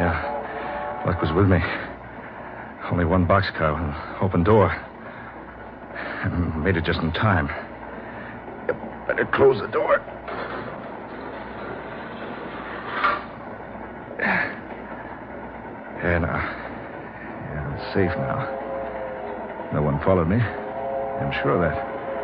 Yeah. Luck was with me. Only one boxcar with an open door. I made it just in time. Better close the door. Yeah, it's safe now. No one followed me. I'm sure of that.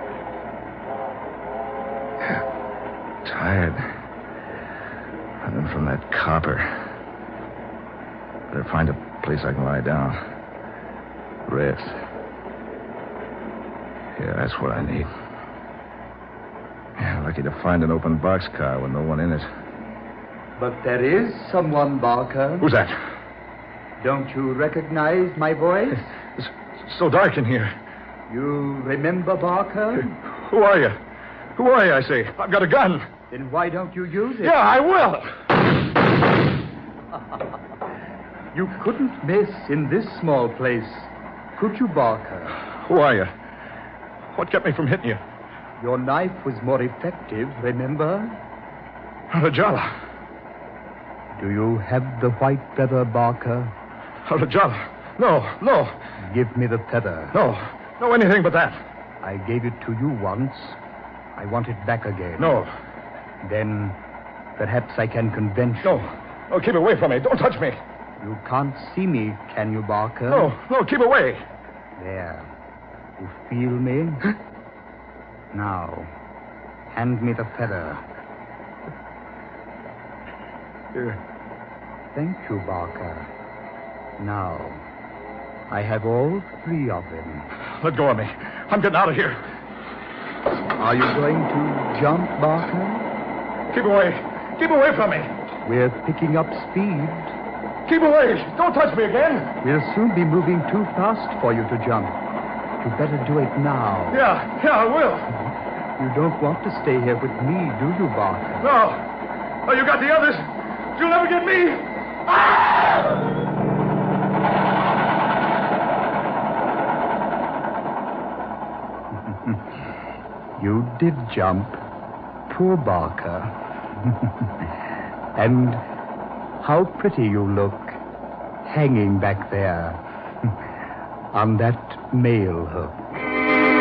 Tired. Running from that copper. Better find a place I can lie down. Rest. Yeah, that's what I need. Yeah, lucky to find an open boxcar with no one in it. But there is someone, Barker. Who's that? Don't you recognize my voice? It's so dark in here. You remember Barker? Who are you? Who are you, I say? I've got a gun. Then why don't you use it? Yeah, I will. You couldn't miss in this small place, could you, Barker? Who are you? What kept me from hitting you? Your knife was more effective, remember? Rajala. Do you have the white feather, Barker? Rajala. No. Give me the feather. No, anything but that. I gave it to you once. I want it back again. No. Then perhaps I can convince you. No, keep away from me. Don't touch me. You can't see me, can you, Barker? No, keep away. There. You feel me? Now, hand me the feather. Here. Thank you, Barker. Now, I have all three of them. Let go of me. I'm getting out of here. Are you going to jump, Barker? Keep away. Keep away from me. We're picking up speed. Keep away. Don't touch me again. We'll soon be moving too fast for you to jump. You better do it now. Yeah, I will. You don't want to stay here with me, do you, Barker? No. Oh, you got the others. You'll never get me. Ah! You did jump. Poor Barker. And how pretty you look, hanging back there on that mail hook.